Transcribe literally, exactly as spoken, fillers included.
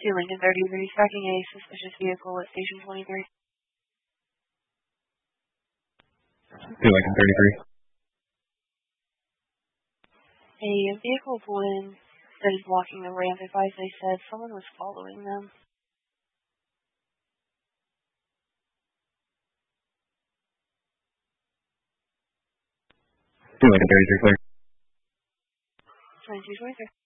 To Lincoln thirty-three, tracking a suspicious vehicle at Station twenty-three. To Lincoln thirty-three. A vehicle pulled in that is blocking the ramp. Advised they said someone was following them. To Lincoln thirty-three, clear. twenty-two twenty-three.